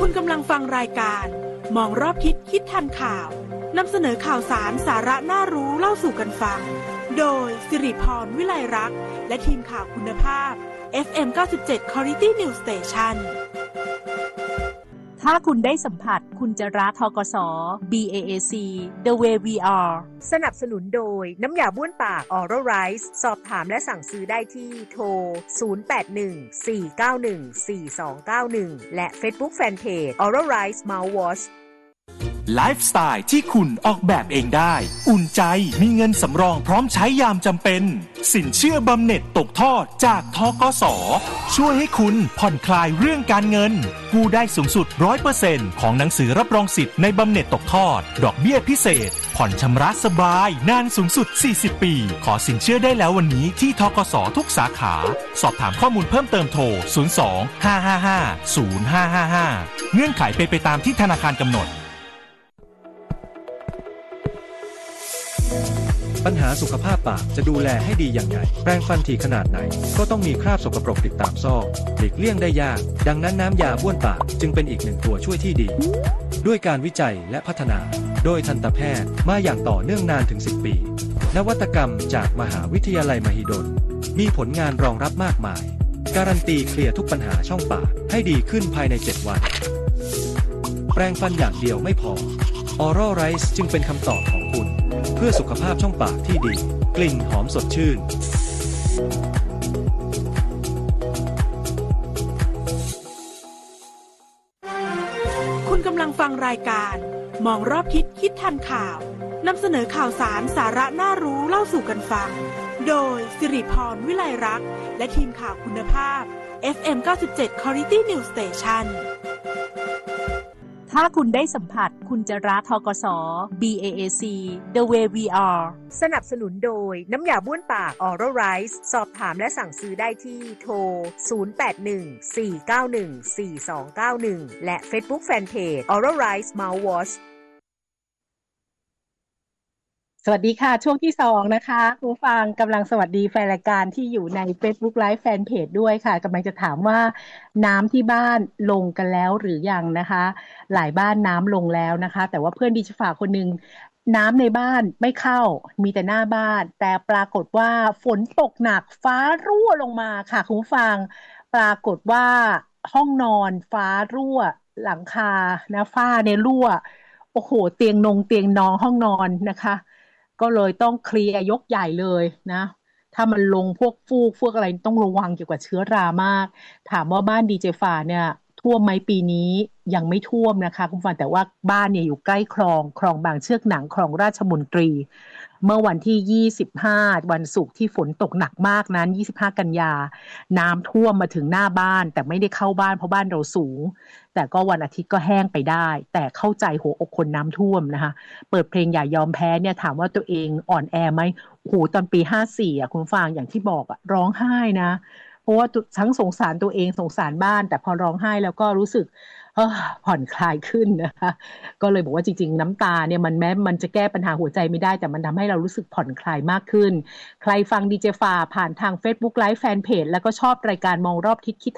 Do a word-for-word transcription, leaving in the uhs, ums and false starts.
คุณกำลังฟังรายการมองรอบทิศคิดทันข่าวนำเสนอข่าวสารสาระน่ารู้เล่าสู่กันฟังโดยสิริพรวิไลรักษ์และทีมข่าวคุณภาพ เอฟ เอ็ม เก้าสิบเจ็ด Quality News Station ถ้าคุณได้สัมผัสคุณจะรัก ธกส. บี เอ เอ ซี The Way We Are สนับสนุนโดยน้ำยาบ้วนปาก Oral Rice สอบถามและสั่งซื้อได้ที่โทร ศูนย์ แปด หนึ่ง สี่ เก้า หนึ่ง สี่ สอง เก้า หนึ่ง และ Facebook Fanpage Oral Rice Mouthwash ไลฟ์สไตล์ที่คุณออกแบบเองได้อุ่นใจมีเงินสำรองพร้อมใช้ยามจำเป็นสินเชื่อบำเหน็จตกทอดจากธกส.ช่วยให้คุณผ่อนคลายเรื่องการเงินกู้ได้สูงสุด ร้อยเปอร์เซ็นต์ ของหนังสือรับรองสิทธิ์ในบำเหน็จตกทอดดอกเบี้ยพิเศษผ่อนชำระสบายนานสูงสุดสี่สิบปีขอสินเชื่อได้แล้ววันนี้ที่ธกส.ทุกสาขาสอบถามข้อมูลเพิ่มเติมโทรศูนย์ สอง ห้า ห้า ห้า ศูนย์ ห้า ห้า ห้าเงื่อนไขเป็นไปตามที่ธนาคารกำหนดปัญหาสุขภาพปากจะดูแลให้ดีอย่างไรแปรงฟันถี่ขนาดไหนก็ต้องมีคราบสกปรกติดตามซอกหลีกเลี่ยงได้ยากดังนั้นน้ำยาบ้วนปากจึงเป็นอีกหนึ่งตัวช่วยที่ดีด้วยการวิจัยและพัฒนาโดยทันตแพทย์มาอย่างต่อเนื่องนานถึงสิบปีนวัตกรรมจากมหาวิทยาลัยมหิดลมีผลงานรองรับมากมายการันตีเคลียร์ทุกปัญหาช่องปากให้ดีขึ้นภายในเจ็ดวันแปรงฟันอย่างเดียวไม่พอ Oral Rice จึงเป็นคำตอบของคุณเพื่อสุขภาพช่องปากที่ดีกลิ่นหอมสดชื่นคุณกำลังฟังรายการมองรอบทิศคิดทันข่าวนำเสนอข่าวสารสาระน่ารู้เล่าสู่กันฟังโดยสิริพรวิไลรักษ์และทีมข่าวคุณภาพ เอฟ เอ็ม เก้าสิบเจ็ด Quality News Station ถ้าคุณได้สัมผัสคุณจะรัก ธกส. บี เอ เอ ซี The Way We Are สนับสนุนโดยน้ำยาบ้วนปาก Oral Rice สอบถามและสั่งซื้อได้ที่โทร ศูนย์ แปด หนึ่ง สี่ เก้า หนึ่ง สี่ สอง เก้า หนึ่ง และ Facebook Fanpage Oral Rice Mouthwashสวัสดีค่ะช่วงที่สองนะคะคุณผู้ฟังกำลังสวัสดีแฟนรายการที่อยู่ใน Facebook Live Fanpage ด้วยค่ะกำลังจะถามว่าน้ำที่บ้านลงกันแล้วหรือยังนะคะหลายบ้านน้ำลงแล้วนะคะแต่ว่าเพื่อนดิฉันฝากคนนึงน้ำในบ้านไม่เข้ามีแต่หน้าบ้านแต่ปรากฏว่าฝนตกหนักฟ้ารั่วลงมาค่ะคุณผู้ฟังปรากฏว่าห้องนอนฟ้ารั่วหลังคานะฝ้าเนี่ยรั่วโอ้โหเตียงนงเตียงนอนห้องนอนนะคะก็เลยต้องเคลียร์ยกใหญ่เลยนะถ้ามันลงพวกฟูกพวกอะไรต้องระวังเกี่ยวกับเชื้อรามากถามว่าบ้านดีเจฟาเนี่ยท่วมไหมปีนี้ยังไม่ท่วมนะคะคุณผู้ฟังแต่ว่าบ้านเนี่ยอยู่ใกล้คลองคลองบางเชือกหนังคลองราชมนตรีเมื่อวันที่ยี่สิบห้าวันศุกร์ที่ฝนตกหนักมากนั้นยี่สิบห้ากันยาน้ำท่วมมาถึงหน้าบ้านแต่ไม่ได้เข้าบ้านเพราะบ้านเราสูงแต่ก็วันอาทิตย์ก็แห้งไปได้แต่เข้าใจหัวอกคนน้ำท่วมนะคะเปิดเพลงอย่ายอมแพ้เนี่ยถามว่าตัวเองอ่อนแอไหมโหตอนปีห้าสี่อ่ะคุณฟังอย่างที่บอกอ่ะร้องไห้นะเพราะว่าทั้งสงสารตัวเองสงสารบ้านแต่พอร้องไห้แล้วก็รู้สึกผ่อนคลายขึ้นนะคะก็เลยบอกว่าจริงๆน้ำตาเนี่ยมันแม้มันจะแก้ปัญหาหัวใจไม่ได้แต่มันทำให้เรารู้สึกผ่อนคลายมากขึ้นใครฟังดีเจฟาผ่านทาง Facebook Live Fanpage แล้วก็ชอบรายการมองรอบทิศคิด